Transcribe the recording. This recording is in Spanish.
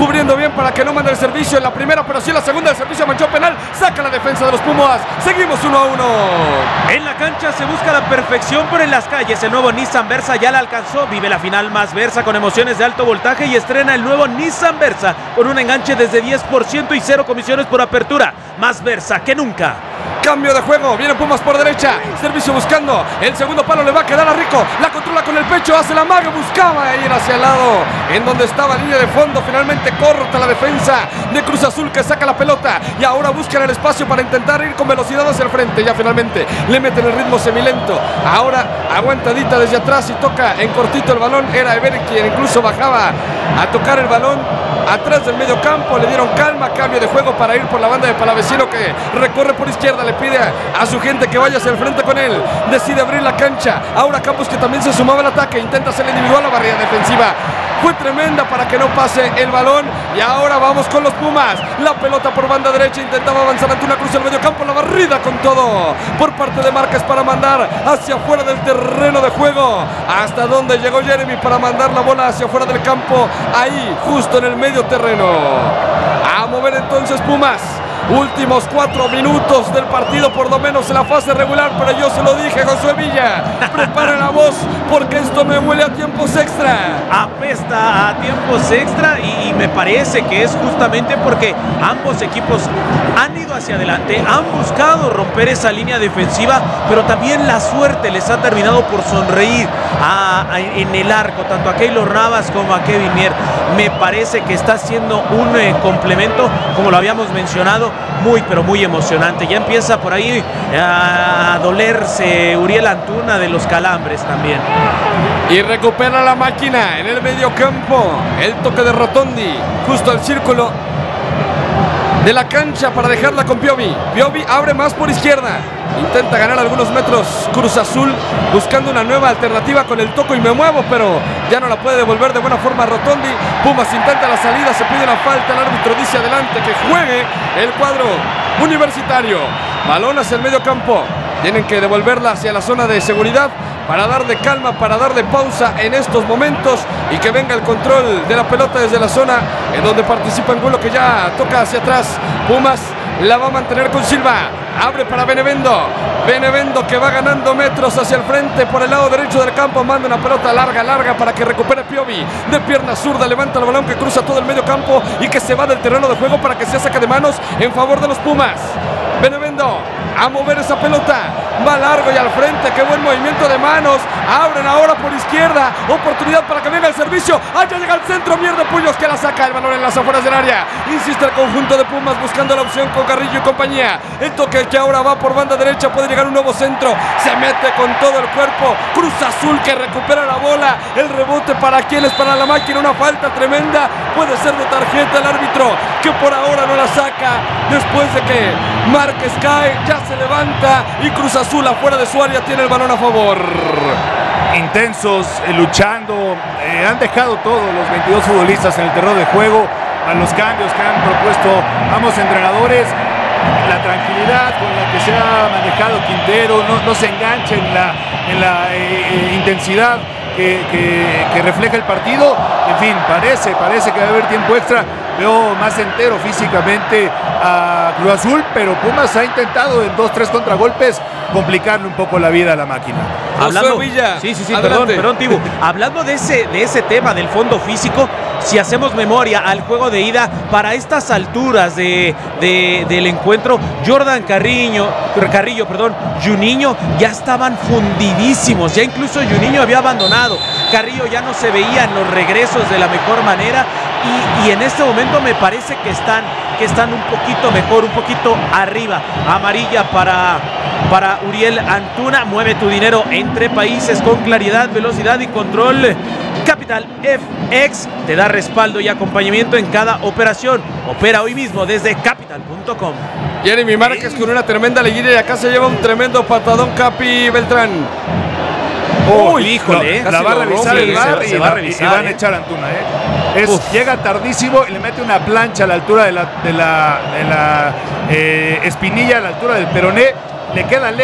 cubriendo bien para que no mande el servicio en la primera, pero sí en la segunda. El servicio manchó penal, saca la defensa de los Pumas. Seguimos 1-1. En la cancha se busca la perfección, pero en las calles el nuevo Nissan Versa ya la alcanzó. Vive la final más Versa con emociones de alto voltaje y estrena el nuevo Nissan Versa con un enganche desde 10% y 0 comisiones por apertura. Más Versa que nunca. Cambio de juego, viene Pumas por derecha, servicio buscando, el segundo palo le va a quedar a Rico, la controla con el pecho, hace la maga, buscaba ir hacia el lado, en donde estaba línea de fondo, finalmente corta la defensa de Cruz Azul que saca la pelota y ahora buscan el espacio para intentar ir con velocidad hacia el frente, ya finalmente le meten el ritmo semilento, ahora aguantadita desde atrás y toca en cortito el balón, era Ever quien incluso bajaba a tocar el balón atrás del medio campo, le dieron calma, cambio de juego para ir por la banda de Palavecino que recorre por izquierda, le pide a su gente que vaya hacia el frente con él, decide abrir la cancha, ahora Campos que también se sumaba al ataque, intenta hacer individual la barrera defensiva, fue tremenda para que no pase el balón y ahora vamos con los Pumas, la pelota por banda derecha, intentaba avanzar Antuna, cruza el medio campo, la barrida con todo por parte de Márquez para mandar hacia afuera del terreno de juego, hasta donde llegó Jeremy para mandar la bola hacia afuera del campo, ahí justo en el medio terreno, a mover entonces Pumas. Últimos 4 minutos del partido, por lo menos en la fase regular, pero yo se lo dije, Josué Villa, prepare la voz porque esto me huele a tiempos extra. Apesta a tiempos extra y me parece que es justamente porque ambos equipos han ido hacia adelante, han buscado romper esa línea defensiva, pero también la suerte les ha terminado por sonreír en el arco, tanto a Keylor Navas como a Kevin Mier. Me parece que está siendo un complemento, como lo habíamos mencionado, muy pero muy emocionante. Ya empieza por ahí a dolerse Uriel Antuna de los calambres también. Y recupera la máquina en el medio campo. El toque de Rotondi justo al círculo de la cancha para dejarla con Piovi. Piovi abre más por izquierda. Intenta ganar algunos metros Cruz Azul buscando una nueva alternativa con el toco y me muevo, pero ya no la puede devolver de buena forma Rotondi. Pumas intenta la salida, se pide una falta, el árbitro dice adelante que juegue el cuadro universitario. Balón hacia el medio campo, tienen que devolverla hacia la zona de seguridad para darle calma, para darle pausa en estos momentos y que venga el control de la pelota desde la zona en donde participa Angulo, que ya toca hacia atrás. Pumas la va a mantener con Silva, abre para Benevendo, Benevendo que va ganando metros hacia el frente por el lado derecho del campo, manda una pelota larga para que recupere Piovi, de pierna zurda levanta el balón que cruza todo el medio campo y que se va del terreno de juego para que sea saque de manos en favor de los Pumas. Benevendo a mover esa pelota, va largo y al frente, qué buen movimiento de manos, abren ahora por izquierda, oportunidad para que venga el servicio, allá llega al centro, Mier Puyos que la saca, el balón en las afueras del área, insiste el conjunto de Pumas buscando la opción con Carrillo y compañía, el toque que ahora va por banda derecha, puede llegar un nuevo centro, se mete con todo el cuerpo, Cruz Azul que recupera la bola, el rebote para quienes, para la máquina, una falta tremenda, puede ser de tarjeta, el árbitro que por ahora no la saca, después de que Márquez cae, ya se levanta y Cruz Azul afuera de su área tiene el balón a favor. Intensos, luchando, han dejado todos los 22 futbolistas en el terreno de juego, a los cambios que han propuesto ambos entrenadores, la tranquilidad con la que se ha manejado Quintero, no se engancha en la intensidad que refleja el partido. En fin, parece que va a haber tiempo extra. Veo más entero físicamente a Cruz Azul, pero Pumas ha intentado en 2-3 contragolpes complicarle un poco la vida a la máquina. Hablando, Villa, sí, perdón, Tibu. Hablando de ese tema del fondo físico, si hacemos memoria al juego de ida, para estas alturas del encuentro, Jordan Carrillo, Juninho ya estaban fundidísimos, ya incluso Juninho había abandonado, Carrillo ya no se veía en los regresos de la mejor manera y en este momento me parece que están un poquito mejor, un poquito arriba. Amarilla para Uriel Antuna. Mueve tu dinero entre países con claridad, velocidad y control. Capital FX te da respaldo y acompañamiento en cada operación. Opera hoy mismo desde capital.com. Jeremy Márquez con una tremenda liguilla y acá se lleva un tremendo patadón Capi Beltrán. Uy, híjole, la va a revisar el VAR y van a echar a Antuna. Llega tardísimo y le mete una plancha a la altura de la espinilla, a la altura del peroné, le queda lejos.